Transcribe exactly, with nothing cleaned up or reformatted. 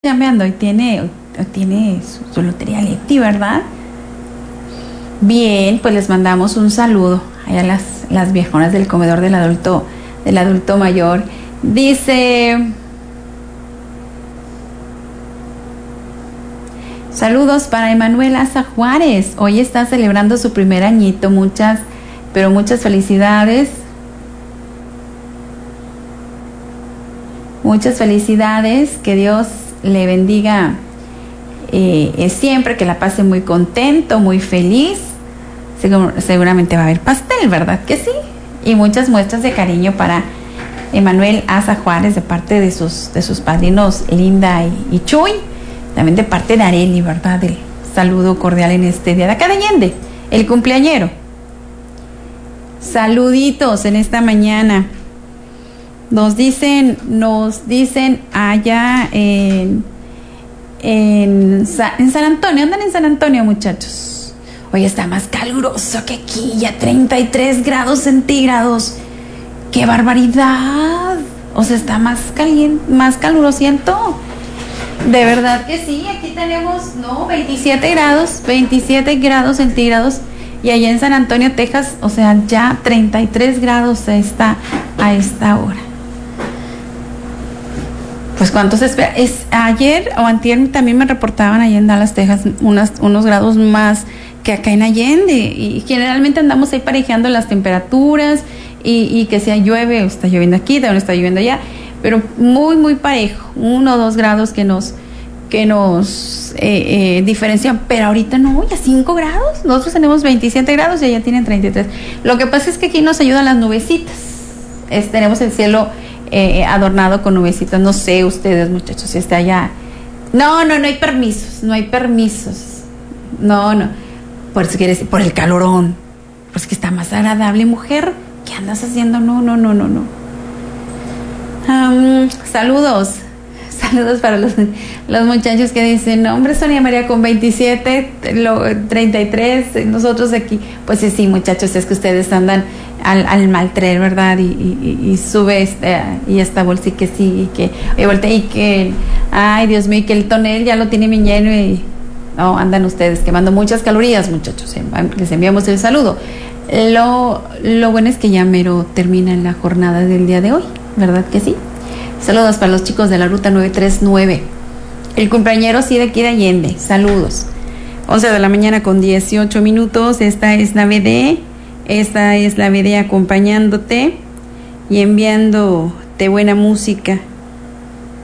Cambiando, hoy tiene, hoy, hoy tiene su, su lotería Leti, ¿verdad? Bien, pues les mandamos un saludo a las, las viejonas del comedor del adulto, del adulto mayor. Dice, saludos para Emanuel Aza Juárez. Hoy está celebrando su primer añito. Muchas, pero muchas felicidades. Muchas felicidades. Que Dios le bendiga eh, siempre, que la pase muy contento, muy feliz. Segur, seguramente va a haber pastel, ¿verdad que sí? Y muchas muestras de cariño para Emanuel Aza Juárez de parte de sus, de sus padrinos Linda y, y Chuy, también de parte de Areli, ¿verdad? El saludo cordial en este día de acá de Allende, el cumpleañero. Saluditos en esta mañana. Nos dicen, nos dicen allá en, en, en San Antonio, andan en San Antonio, muchachos. Hoy está más caluroso que aquí, ya treinta y tres grados centígrados. ¡Qué barbaridad! O sea, está más caliente, más calurosiento. De verdad que sí, aquí tenemos, no, veintisiete grados, veintisiete grados centígrados. Y allá en San Antonio, Texas, o sea, ya treinta y tres grados está a esta hora. Pues cuánto se espera. Es, ayer o antier también me reportaban allá en Dallas, Texas, unas, unos grados más que acá en Allende. Y generalmente andamos ahí parejeando las temperaturas y, y que sea llueve, o está lloviendo aquí, también está lloviendo allá, pero muy, muy parejo. Uno o dos grados que nos, que nos eh, eh, diferencian. Pero ahorita no, ya cinco grados. Nosotros tenemos veintisiete grados y allá tienen treinta y tres. Lo que pasa es que aquí nos ayudan las nubecitas. Es, tenemos el cielo Eh, adornado con nubecitas. No sé ustedes, muchachos, si está allá. No, no, no hay permisos, no hay permisos. No, no. Por eso quiere decir, por el calorón. Pues que está más agradable, mujer. ¿Qué andas haciendo? No, no, no, no, no. Um, saludos. Saludos para los, los muchachos que dicen, no, hombre, Sonia María con veintisiete, lo, treinta y tres, nosotros aquí. Pues sí, sí, muchachos, es que ustedes andan al, al maltraer, ¿verdad? Y, y, y sube este, y esta bolsa y que sí, y que, y voltea y que, ay, Dios mío, que el tonel ya lo tiene bien lleno y, no, andan ustedes quemando muchas calorías, muchachos. Les enviamos el saludo. Lo, lo bueno es que ya mero termina la jornada del día de hoy, ¿verdad que sí? Saludos para los chicos de la ruta nueve tres nueve. El cumpleañero sí de aquí de Allende. Saludos. once de la mañana con dieciocho minutos. Esta es la B D. Esta es la B D acompañándote y enviándote buena música.